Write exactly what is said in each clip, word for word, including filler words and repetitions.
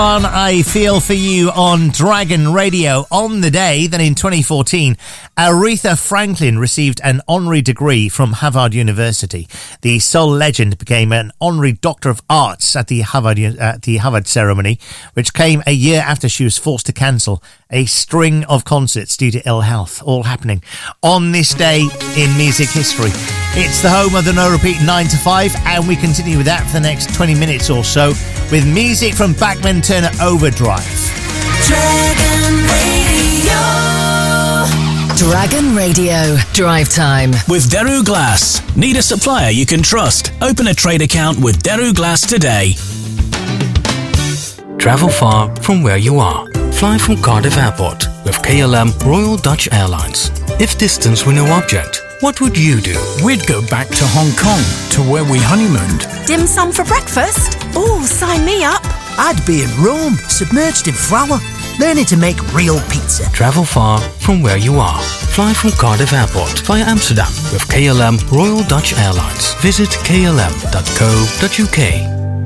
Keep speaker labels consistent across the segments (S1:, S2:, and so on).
S1: I Feel For You on Dragon Radio. On the day that in twenty fourteen, Aretha Franklin received an honorary degree from Harvard University. The soul legend became an honorary Doctor of Arts at the Harvard, uh, the Harvard ceremony, which came a year after she was forced to cancel a string of concerts due to ill health, all happening on this day in music history. It's the home of the No Repeat nine to five, and we continue with that for the next twenty minutes or so with music from Bachman Turner Overdrive.
S2: Dragon Radio.
S3: Dragon Radio. Drive time.
S4: With Daru Glass. Need a supplier you can trust? Open a trade account with Daru Glass today.
S5: Travel far from where you are. Fly from Cardiff Airport with K L M Royal Dutch Airlines. If distance were no object, what would you do?
S6: We'd go back to Hong Kong, to where we honeymooned.
S7: Dim sum for breakfast? Oh, sign me up.
S8: I'd be in Rome, submerged in flour, learning to make real pizza.
S5: Travel far from where you are. Fly from Cardiff Airport via Amsterdam with K L M Royal Dutch Airlines. Visit k l m dot co dot u k.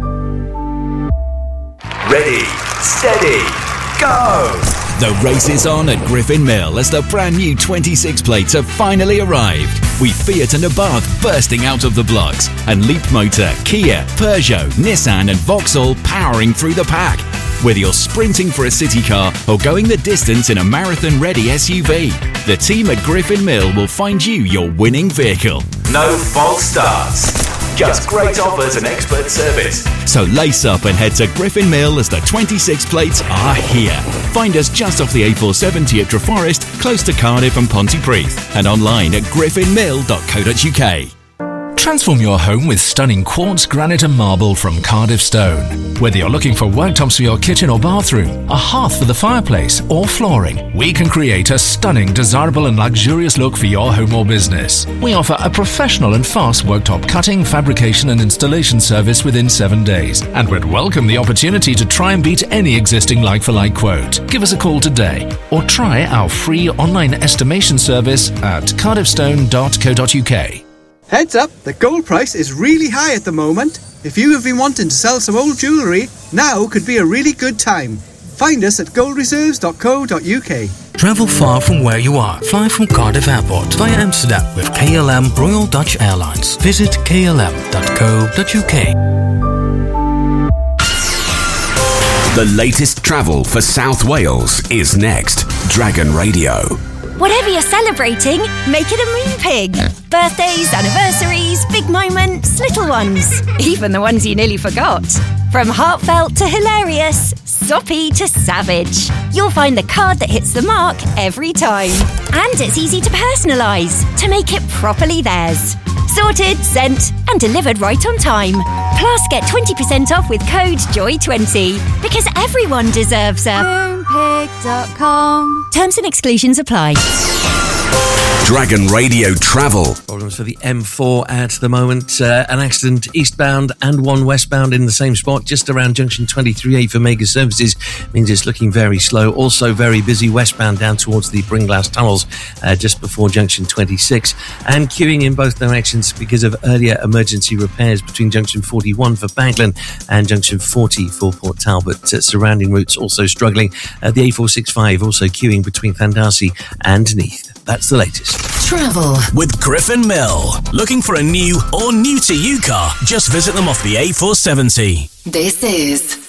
S9: Ready, steady, go!
S10: The race is on at Griffin Mill as the brand new twenty-six plates have finally arrived. With Fiat and Abarth bursting out of the blocks and Leapmotor, Kia, Peugeot, Nissan and Vauxhall powering through the pack. Whether you're sprinting for a city car or going the distance in a marathon-ready S U V, the team at Griffin Mill will find you your winning vehicle.
S9: No false starts. Just great offers and expert service.
S10: So lace up and head to Griffin Mill as the twenty-six plates are here. Find us just off the A four seventy at Treforest, close to Cardiff and Pontypridd, and online at griffin mill dot co dot u k.
S11: Transform your home with stunning quartz, granite and marble from Cardiff Stone. Whether you're looking for worktops for your kitchen or bathroom, a hearth for the fireplace or flooring, we can create a stunning, desirable and luxurious look for your home or business. We offer a professional and fast worktop cutting, fabrication and installation service within seven days, and would welcome the opportunity to try and beat any existing like-for-like quote. Give us a call today or try our free online estimation service at cardiff stone dot co dot u k.
S12: Heads up, the gold price is really high at the moment. If you have been wanting to sell some old jewellery, now could be a really good time. Find us at gold reserves dot co dot u k.
S5: Travel far from where you are. Fly from Cardiff Airport via Amsterdam with K L M Royal Dutch Airlines. Visit k l m dot co dot u k.
S9: The latest travel for South Wales is next. Dragon Radio.
S7: Whatever you're celebrating, make it a moon pig. Birthdays, anniversaries, big moments, little ones. Even the ones you nearly forgot. From heartfelt to hilarious, soppy to savage. You'll find the card that hits the mark every time. And it's easy to personalise, to make it properly theirs. Sorted, sent and delivered right on time. Plus get twenty percent off with code joy twenty. Because everyone deserves a moon pig dot com. Terms and exclusions apply.
S9: Dragon Radio Travel.
S13: Problems for the M four at the moment. Uh, an accident eastbound and one westbound in the same spot, just around junction twenty-three A for Mega Services. Means it's looking very slow. Also very busy westbound down towards the Bringlass Tunnels, uh, just before junction twenty-six. And queuing in both directions because of earlier emergency repairs between junction forty-one for Baglan and junction forty for Port Talbot. Uh, surrounding routes also struggling. Uh, the A four sixty-five also queuing between Llandasi and Neath. That's the latest.
S3: Travel
S4: with Griffin Mill. Looking for a new or new to you car? Just visit them off the A four seventy.
S3: This is